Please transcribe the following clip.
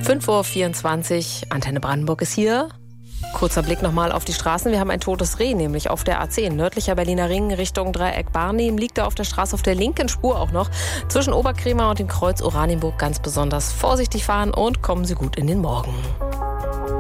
5:24 Uhr, Antenne Brandenburg ist hier. Kurzer Blick nochmal auf die Straßen. Wir haben ein totes Reh, nämlich auf der A10. Nördlicher Berliner Ring Richtung Dreieck Barnim liegt er auf der Straße auf der linken Spur auch noch. Zwischen Oberkrämer und dem Kreuz Oranienburg ganz besonders vorsichtig fahren und kommen Sie gut in den Morgen.